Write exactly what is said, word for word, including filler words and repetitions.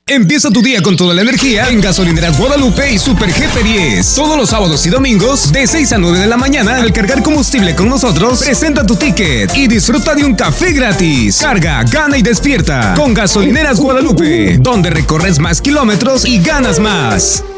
Empieza tu día con toda la energía en Gasolineras Guadalupe y Super G P diez. Todos los sábados y domingos, de seis a nueve de la mañana, al cargar combustible con nosotros, presenta tu ticket y disfruta de un café gratis. Carga, gana y despierta con Gasolineras Guadalupe, donde recorres más kilómetros y ganas más.